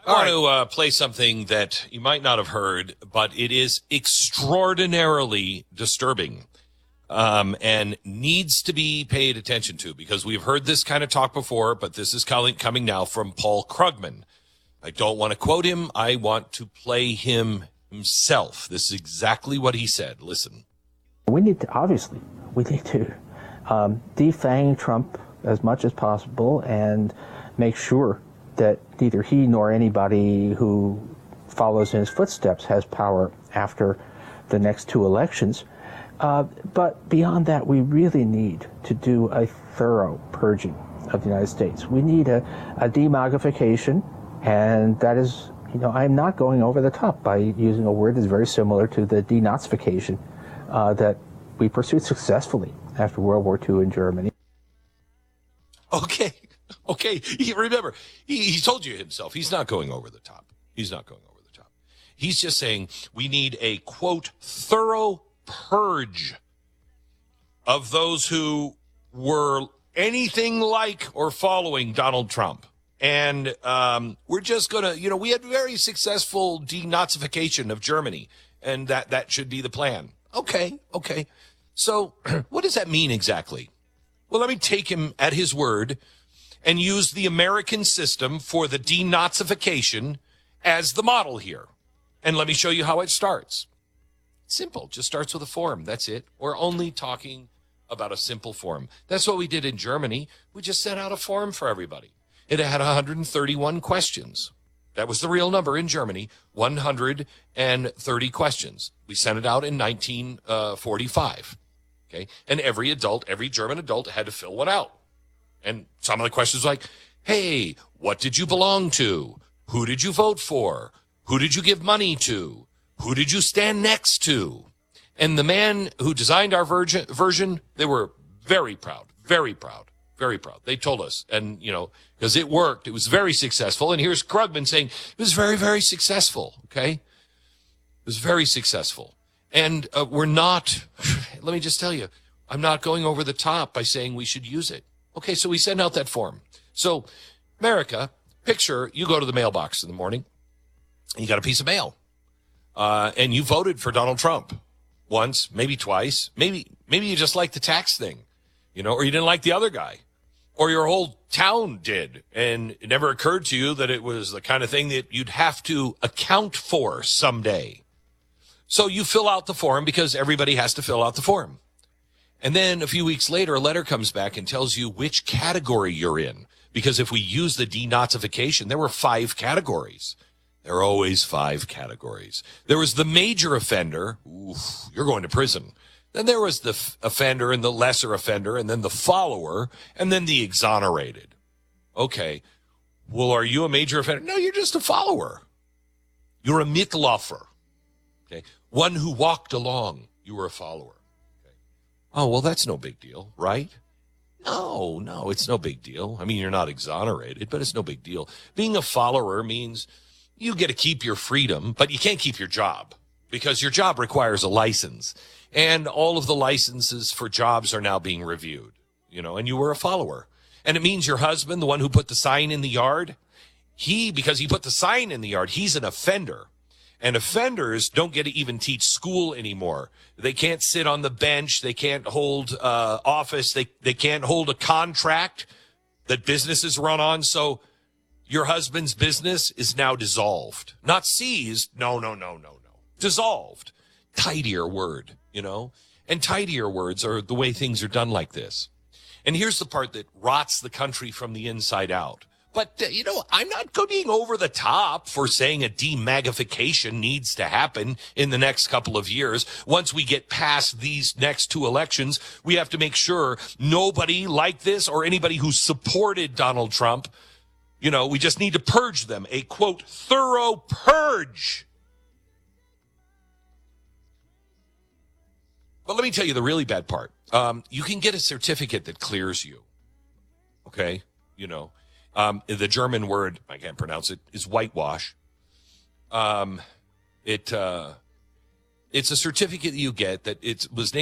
I want to play something that you might not have heard, but it is extraordinarily disturbing and needs to be paid attention to because we've heard this kind of talk before, but this is coming now from Paul Krugman. I don't want to quote him. I want to play him himself. This is exactly what he said. Listen. We need to defang Trump as much as possible and make sure that neither he nor anybody who follows in his footsteps has power after the next two elections. But beyond that, we really need to do a thorough purging of the United States. We need a demagification, and that is, I'm not going over the top by using a word that's very similar to the denazification that we pursued successfully after World War II in Germany. Okay. Remember, he told you himself, he's not going over the top. He's just saying we need a, quote, thorough purge of those who were anything like or following Donald Trump. And we're just going to, we had very successful denazification of Germany, and that should be the plan. Okay. So what does that mean exactly? Well, let me take him at his word and use the American system for the denazification as the model here. And let me show you how it starts. Simple, just starts with a form. That's it. We're only talking about a simple form. That's what we did in Germany. We just sent out a form for everybody. It had 131 questions. That was the real number in Germany, 130 questions. We sent it out in 1945. Okay, and every German adult had to fill one out. And some of the questions like, hey, what did you belong to? Who did you vote for? Who did you give money to? Who did you stand next to? And the man who designed our version, they were very proud. They told us, and, because it worked. It was very successful. And here's Krugman saying it was very, very successful, okay? It was very successful. And we're not, let me just tell you, I'm not going over the top by saying we should use it. Okay, so we send out that form. So, America, picture you go to the mailbox in the morning, and you got a piece of mail, and you voted for Donald Trump once, maybe twice. Maybe you just like the tax thing, or you didn't like the other guy, or your whole town did, and it never occurred to you that it was the kind of thing that you'd have to account for someday. So you fill out the form because everybody has to fill out the form. And then a few weeks later, a letter comes back and tells you which category you're in. Because if we use the denazification, there were 5 categories. There are always 5 categories. There was the major offender. Oof, you're going to prison. Then there was the offender and the lesser offender, and then the follower, and then the exonerated. Okay. Well, are you a major offender? No, you're just a follower. You're a Mitläufer. Okay. One who walked along. You were a follower. Oh, well, that's no big deal, right? No, it's no big deal. I mean, you're not exonerated, but it's no big deal. Being a follower means you get to keep your freedom, but you can't keep your job because your job requires a license. And all of the licenses for jobs are now being reviewed, and you were a follower. And it means your husband, the one who put the sign in the yard, because he put the sign in the yard, he's an offender. And offenders don't get to even teach school anymore. They can't sit on the bench. They can't hold office. They can't hold a contract that businesses run on. So your husband's business is now dissolved. Not seized. No. Dissolved. Tidier word, And tidier words are the way things are done like this. And here's the part that rots the country from the inside out. But, I'm not being over the top for saying a demagification needs to happen in the next couple of years. Once we get past these next 2 elections, we have to make sure nobody like this or anybody who supported Donald Trump, we just need to purge them. A, quote, thorough purge. But let me tell you the really bad part. You can get a certificate that clears you. Okay? The German word, I can't pronounce it, is whitewash. It's a certificate that you get that it was named